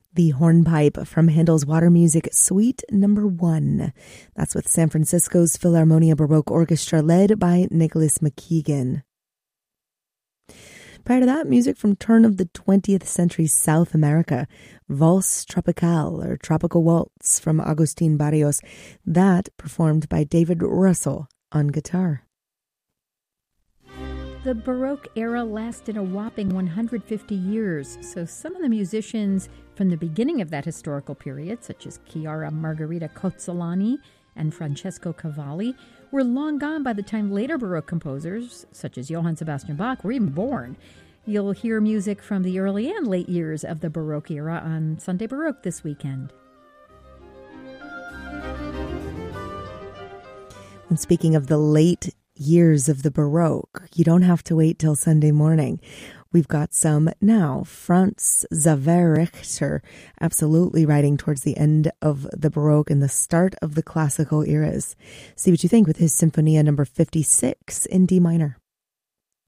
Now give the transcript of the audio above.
The hornpipe from Handel's Water Music Suite Number 1. That's with San Francisco's Philharmonia Baroque Orchestra led by Nicholas McKeegan. Prior to that, music from turn of the 20th century South America, Valse Tropicale, or Tropical Waltz from Agustin Barrios, that performed by David Russell on guitar. The Baroque era lasted a whopping 150 years, so some of the musicians from the beginning of that historical period, such as Chiara Margherita Cozzolani and Francesco Cavalli, were long gone by the time later Baroque composers, such as Johann Sebastian Bach, were even born. You'll hear music from the early and late years of the Baroque era on Sunday Baroque this weekend. And speaking of the late years of the Baroque, you don't have to wait till Sunday morning. We've got some now. Franz Xaver Richter, absolutely writing towards the end of the Baroque and the start of the classical eras. See what you think with his Sinfonia number 56 in D minor.